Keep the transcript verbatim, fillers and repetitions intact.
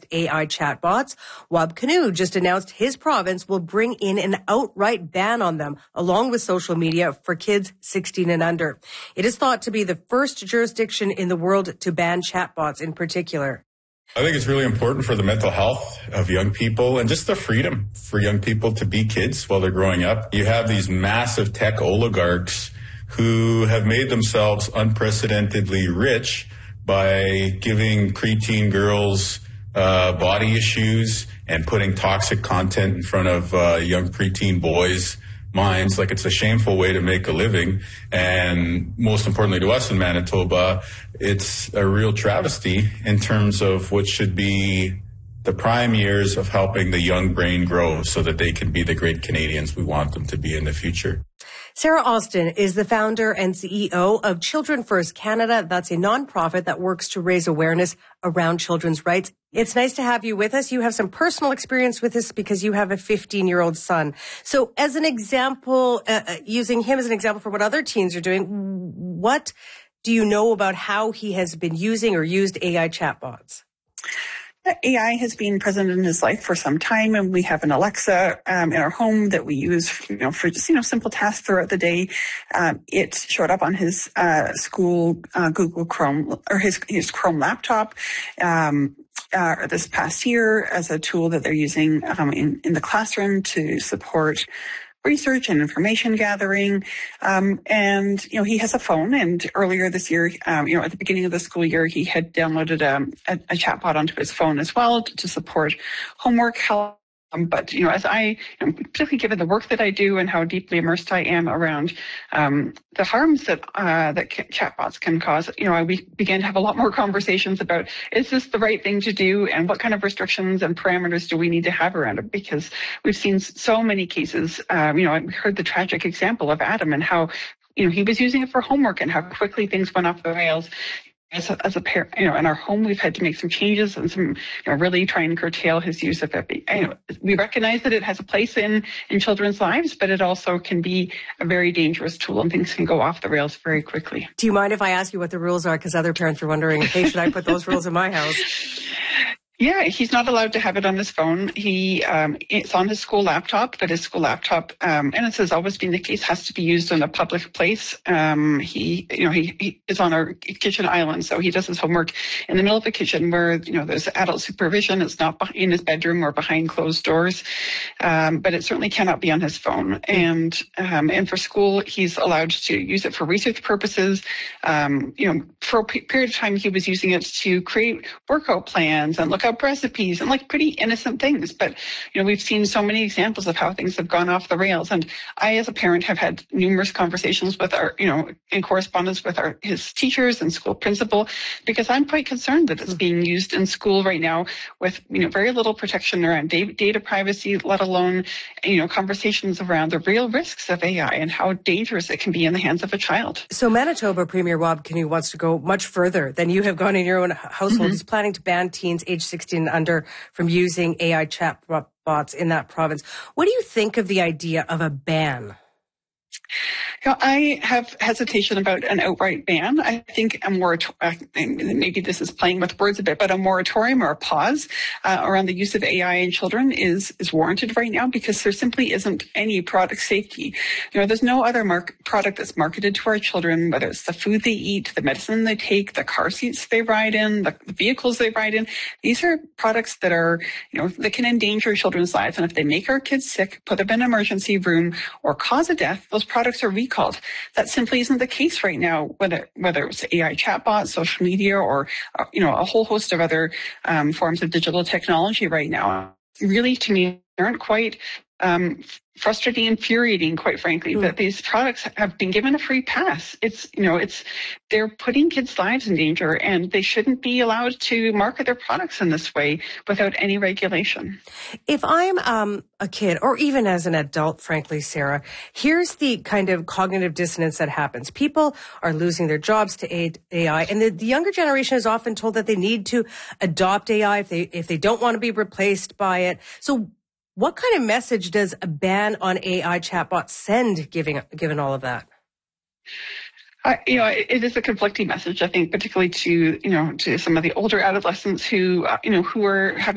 A I chatbots. Wab Kinew just announced his province will bring in an outright ban on them, along with social media, for kids sixteen and under. It is thought to be the first jurisdiction in the world to ban chatbots in particular. I think it's really important for the mental health of young people and just the freedom for young people to be kids while they're growing up. You have these massive tech oligarchs who have made themselves unprecedentedly rich by giving preteen girls uh, body issues and putting toxic content in front of uh, young preteen boys' minds. Like, it's a shameful way to make a living. And most importantly to us in Manitoba, it's a real travesty in terms of what should be the prime years of helping the young brain grow so that they can be the great Canadians we want them to be in the future. Sarah Austin is the founder and C E O of Children First Canada. That's a nonprofit that works to raise awareness around children's rights. It's nice to have you with us. You have some personal experience with this because you have a fifteen-year-old son. So as an example, uh, using him as an example for what other teens are doing, what do you know about how he has been using or used A I chatbots? A I has been present in his life for some time, and we have an Alexa um, in our home that we use, you know, for just, you know, simple tasks throughout the day. Um, it showed up on his uh, school uh, Google Chrome or his his Chrome laptop um, uh, this past year as a tool that they're using um, in in the classroom to support research and information gathering. Um, and, you know, he has a phone, and earlier this year, um, you know, at the beginning of the school year, he had downloaded um, a, a chatbot onto his phone as well to, to support homework, help. Um, but, you know, as I, you know, particularly given the work that I do and how deeply immersed I am around um, the harms that uh, that chatbots can cause, you know, I we began to have a lot more conversations about, is this the right thing to do, and what kind of restrictions and parameters do we need to have around it? Because we've seen so many cases, um, you know, I heard the tragic example of Adam and how, you know, he was using it for homework and how quickly things went off the rails. As a, as a parent, you know, in our home, we've had to make some changes and some, you know, really try and curtail his use of it. You know, we recognize that it has a place in, in children's lives, but it also can be a very dangerous tool, and things can go off the rails very quickly. Do you mind if I ask you what the rules are? Because other parents are wondering, hey, should I put those rules in my house? Yeah, he's not allowed to have it on his phone. He, um, it's on his school laptop, but his school laptop, um, and it has always been the case, has to be used in a public place. Um, he, you know, he, he is on our kitchen island, so he does his homework in the middle of the kitchen where, you know, there's adult supervision. It's not in his bedroom or behind closed doors, um, but it certainly cannot be on his phone. And, um, and for school, he's allowed to use it for research purposes. Um, you know, for a period of time, he was using it to create workout plans and look up recipes and like pretty innocent things. But, you know, we've seen so many examples of how things have gone off the rails. And I, as a parent, have had numerous conversations with our, you know, in correspondence with our, his teachers and school principal, because I'm quite concerned that it's being used in school right now with, you know, very little protection around data privacy, let alone, you know, conversations around the real risks of A I and how dangerous it can be in the hands of a child. So Manitoba Premier Wab Kinew wants to go much further than you have gone in your own household. Mm-hmm. He's planning to ban teens age sixteen and under from using A I chatbots in that province. What do you think of the idea of a ban? You know, I have hesitation about an outright ban. I think a moratorium, maybe this is playing with words a bit, but a moratorium or a pause uh, around the use of A I in children is is warranted right now, because there simply isn't any product safety. You know, there's no other mark, product that's marketed to our children, whether it's the food they eat, the medicine they take, the car seats they ride in, the, the vehicles they ride in. These are products that are, you know, that can endanger children's lives. And if they make our kids sick, put them in an emergency room, or cause a death, those products are recalled. That simply isn't the case right now, whether whether it's A I chatbots, social media, or uh, you know, a whole host of other um, forms of digital technology right now. Really, to me, aren't quite um, frustrating, infuriating, quite frankly, mm. that these products have been given a free pass. It's, you know, it's, they're putting kids' lives in danger, and they shouldn't be allowed to market their products in this way without any regulation. If I'm um, a kid, or even as an adult, frankly, Sarah, here's the kind of cognitive dissonance that happens. People are losing their jobs to A I, and the, the younger generation is often told that they need to adopt A I if they, if they don't want to be replaced by it. So what kind of message does a ban on A I chatbots send, giving, given all of that? Uh, you know, it, it is a conflicting message, I think, particularly to, you know, to some of the older adolescents who, uh, you know, who are having